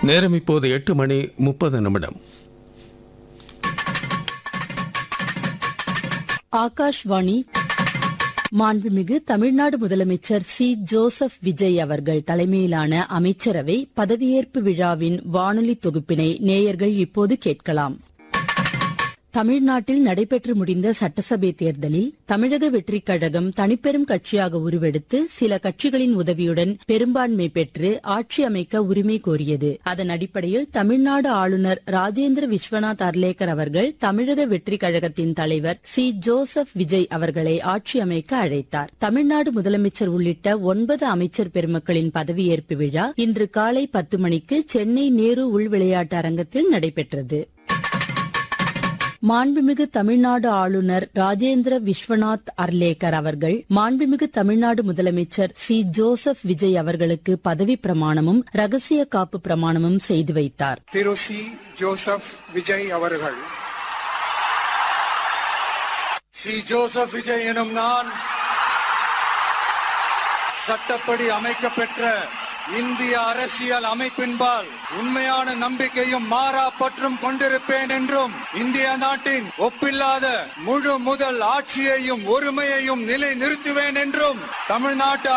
நேரம் இப்போது 8:30. ஆகாஷ்வாணி. மாண்புமிகு தமிழ்நாடு முதலமைச்சர் சி. ஜோசப் விஜய் அவர்கள் தலைமையிலான அமைச்சரவை பதவியேற்பு விழாவின் வானொலி தொகுப்பினை நேயர்கள் இப்போது கேட்கலாம். தமிழ்நாட்டில் நடைபெற்று முடிந்த சட்டசபை தேர்தலில் தமிழக வெற்றிக் கழகம் தனிப்பெரும் கட்சியாக உருவெடுத்து சில கட்சிகளின் உதவியுடன் பெரும்பான்மை பெற்று ஆட்சி அமைக்க உரிமை கோரியது. அதன் அடிப்படையில் தமிழ்நாடு ஆளுநர் ராஜேந்திர விஸ்வநாத் அர்லேக்கர் அவர்கள் தமிழக வெற்றிக் கழகத்தின் தலைவர் சி. ஜோசப் விஜய் அவர்களை ஆட்சி அமைக்க அழைத்தார். தமிழ்நாடு முதலமைச்சர் உள்ளிட்ட 9 அமைச்சர் பெருமக்களின் பதவியேற்பு விழா இன்று காலை 10 மணிக்கு சென்னை நேரு உள் விளையாட்டு அரங்கத்தில் நடைபெற்றது. மாண்புமிகு தமிழ்நாடு ஆளுநர் ராஜேந்திர விஸ்வநாத் அர்லேக்கர் அவர்கள் மாண்புமிகு தமிழ்நாடு முதலமைச்சர் சி. ஜோசப் விஜய் அவர்களுக்கு பதவி பிரமாணமும் ரகசிய காப்பு பிரமாணமும் செய்து வைத்தார். திரு சி. ஜோசப் விஜய் அவர்கள். சி. ஜோசப் விஜய் எனும் நான் சட்டப்படி அமைக்கப்பெற்ற இந்திய அரசியல் அமைப்பின்பால் உண்மையான நம்பிக்கையும் மாறா பற்றும் கொண்டிருப்பேன் என்றும் இந்திய நாட்டின் ஒப்பில்லாத முழு முதல் ஆட்சியையும் ஒருமையையும் நிலை நிறுத்துவேன் என்றும் தமிழ்நாட்டு